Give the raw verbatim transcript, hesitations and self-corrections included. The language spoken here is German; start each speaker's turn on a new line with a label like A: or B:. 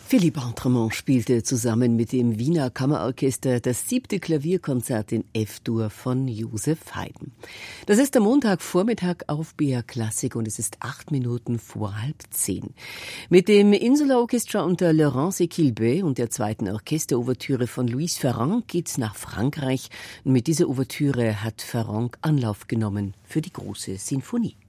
A: Philippe Entremont spielte zusammen mit dem Wiener Kammerorchester das siebte Klavierkonzert in F-Dur von Joseph Haydn. Das ist am Montagvormittag auf B R Klassik und es ist acht Minuten vor halb zehn. Mit dem Insula Orchestra unter Laurence Equilbé und der zweiten Orchesterouvertüre von Louis Ferrand geht's nach Frankreich. Mit dieser Ouvertüre hat Ferrand Anlauf genommen für die große Sinfonie.